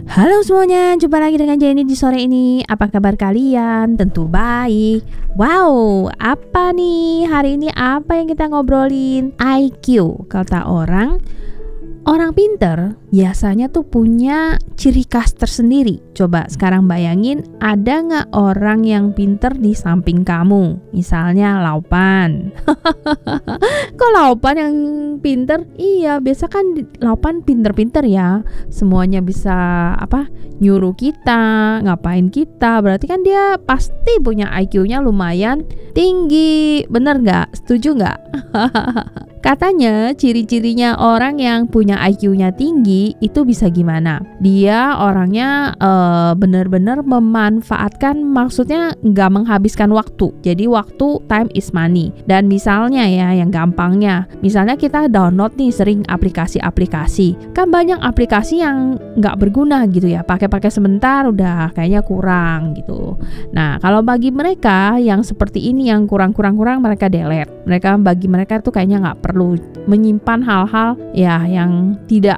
Halo semuanya, jumpa lagi dengan Jenny di sore ini. Apa kabar kalian? Tentu baik. Wow, apa nih hari ini, apa yang kita ngobrolin? IQ. Kata orang pinter biasanya tuh punya ciri khas tersendiri. Coba sekarang bayangin, ada gak orang yang pinter di samping kamu? Misalnya Laupan. Kok Laupan yang pinter? Iya, biasa kan Laupan pinter-pinter ya. Semuanya bisa nyuruh kita, ngapain kita. Berarti kan dia pasti punya IQ-nya lumayan tinggi. Bener gak? Setuju gak? Katanya ciri-cirinya orang yang punya IQ-nya tinggi itu bisa gimana? Dia orangnya benar-benar memanfaatkan, maksudnya nggak menghabiskan waktu. Jadi waktu, time is money. Dan misalnya ya, yang gampangnya, misalnya kita download nih sering aplikasi-aplikasi. Kan banyak aplikasi yang nggak berguna gitu ya. Pakai-pakai sebentar udah kayaknya kurang gitu. Nah, kalau bagi mereka yang seperti ini, yang kurang mereka delete. Bagi mereka tuh kayaknya nggak perlu menyimpan hal-hal ya yang tidak